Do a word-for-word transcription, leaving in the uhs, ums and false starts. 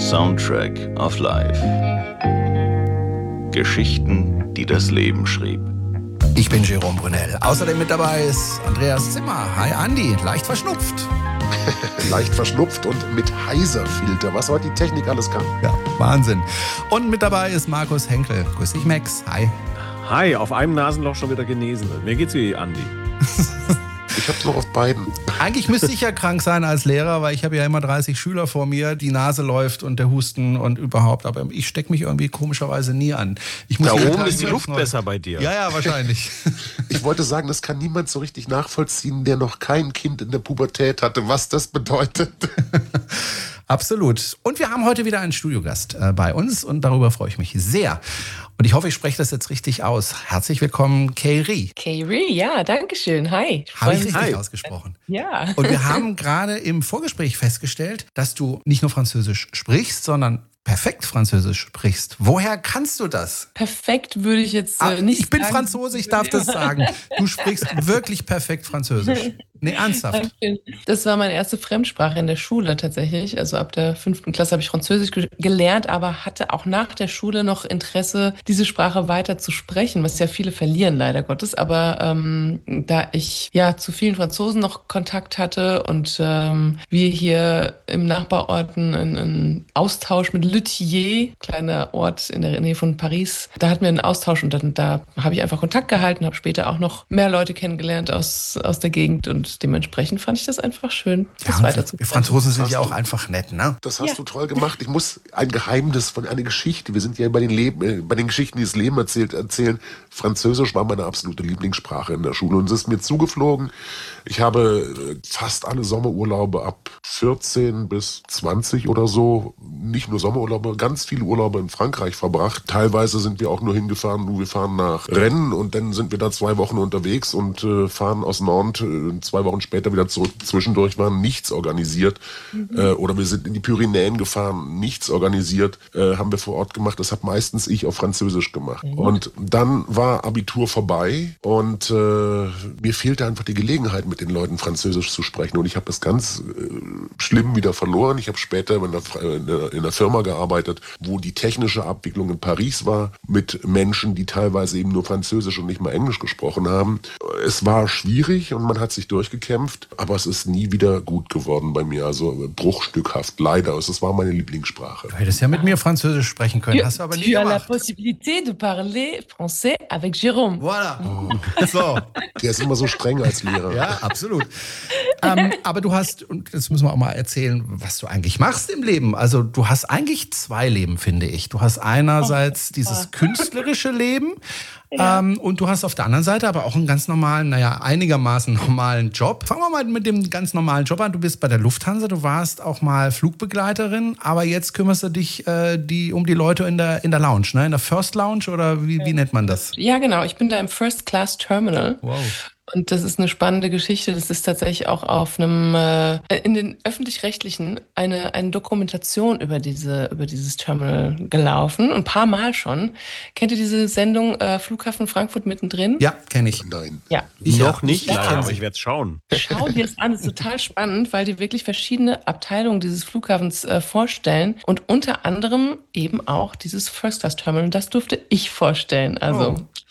Soundtrack of Life. Geschichten, die das Leben schrieb. Ich bin Jerome Brunel. Außerdem mit dabei ist Andreas Zimmer. Hi Andi, leicht verschnupft. Leicht verschnupft und mit Heiser-Filter, was heute die Technik alles kann. Ja, Wahnsinn. Und mit dabei ist Markus Henkel. Grüß dich, Max. Hi. Hi, auf einem Nasenloch schon wieder genesen. Mir geht's wie Andi. Ich hab's noch auf beiden. Eigentlich müsste ich ja krank sein als Lehrer, weil ich habe ja immer dreißig Schüler vor mir, die Nase läuft und der Husten und überhaupt. Aber ich stecke mich irgendwie komischerweise nie an. Ich muss da oben Tag ist die Luft neu. besser bei dir. Ja, ja, wahrscheinlich. Ich wollte sagen, das kann niemand so richtig nachvollziehen, der noch kein Kind in der Pubertät hatte, was das bedeutet. Absolut. Und wir haben heute wieder einen Studiogast äh, bei uns und darüber freue ich mich sehr. Und ich hoffe, ich spreche das jetzt richtig aus. Herzlich willkommen, Kay-Ri. Kay-Ri, ja, danke schön. Hi. Habe ich richtig Hi. ausgesprochen? Ja. Und wir haben gerade im Vorgespräch festgestellt, dass du nicht nur Französisch sprichst, sondern perfekt Französisch sprichst. Woher kannst du das? Perfekt würde ich jetzt Ah, äh, nicht ich bin sagen. Franzose, ich darf das sagen. Du sprichst wirklich perfekt Französisch. Nee, ernsthaft. Das war meine erste Fremdsprache in der Schule tatsächlich. Also ab der fünften Klasse habe ich Französisch ge- gelernt, aber hatte auch nach der Schule noch Interesse, diese Sprache weiter zu sprechen, was ja viele verlieren, leider Gottes. Aber ähm, da ich ja zu vielen Franzosen noch Kontakt hatte und ähm, wir hier im Nachbarort einen, einen Austausch mit Le Tillet, kleiner Ort in der Nähe von Paris, da hatten wir einen Austausch und dann, da habe ich einfach Kontakt gehalten, habe später auch noch mehr Leute kennengelernt aus, aus der Gegend und dementsprechend fand ich das einfach schön, das Ja, weiterzusprechen. wir Franzosen sind Hast ja auch du- einfach nett, ne? Das hast Ja. du toll gemacht. Ich muss ein Geheimnis von einer Geschichte. Wir sind ja bei den, Leben, äh, bei den Geschichten, die das Leben erzählt, erzählen. Französisch war meine absolute Lieblingssprache in der Schule und es ist mir zugeflogen. Ich habe äh, fast alle Sommerurlaube ab vierzehn bis zwanzig oder so, nicht nur Sommerurlaube, ganz viele Urlaube in Frankreich verbracht. Teilweise sind wir auch nur hingefahren, nur wir fahren nach Rennes und dann sind wir da zwei Wochen unterwegs und äh, fahren aus Nantes äh, zwei Wochen später wieder zurück. Zwischendurch war nichts organisiert. Äh, oder wir sind in die Pyrenäen gefahren, nichts organisiert, äh, haben wir vor Ort gemacht. Das habe meistens ich auf Französisch gemacht. Und dann war Abitur vorbei und äh, mir fehlte einfach die Gelegenheit, mit den Leuten Französisch zu sprechen. Und ich habe das ganz äh, schlimm wieder verloren. Ich habe später in einer, in, einer, in einer Firma gearbeitet, wo die technische Abwicklung in Paris war, mit Menschen, die teilweise eben nur Französisch und nicht mal Englisch gesprochen haben. Es war schwierig und man hat sich durchgekämpft, aber es ist nie wieder gut geworden bei mir. Also bruchstückhaft, leider. Es war meine Lieblingssprache. Du hättest ja mit mir Französisch sprechen können, hast du aber nie Tu as la gemacht. possibilité de parler français avec Jérôme. Voilà. So. Der ist immer so streng als Lehrer. Ja, absolut. ähm, aber du hast, und jetzt müssen wir auch mal erzählen, was du eigentlich machst im Leben. Also du hast eigentlich zwei Leben, finde ich. Du hast einerseits dieses künstlerische Leben Ja. ähm, und du hast auf der anderen Seite aber auch einen ganz normalen, naja, einigermaßen normalen Job. Fangen wir mal mit dem ganz normalen Job an. Du bist bei der Lufthansa, du warst auch mal Flugbegleiterin, aber jetzt kümmerst du dich äh, die, um die Leute in der, in der Lounge, ne? In der First Lounge oder wie, wie nennt man das? Ja, genau. Ich bin da im First Class Terminal. Wow. Und das ist eine spannende Geschichte. Das ist tatsächlich auch auf einem, äh, in den Öffentlich-Rechtlichen eine, eine Dokumentation über diese, über dieses Terminal gelaufen. Ein paar Mal schon. Kennt ihr diese Sendung äh, Flughafen Frankfurt mittendrin? Ja, kenne ich. Nein. Ja. Ich Noch ja. nicht, Ja. leider, aber ich werde es schauen. Schau dir es an, das ist total spannend, weil die wirklich verschiedene Abteilungen dieses Flughafens äh, vorstellen und unter anderem eben auch dieses First Class Terminal. Und das durfte ich vorstellen. Also Oh.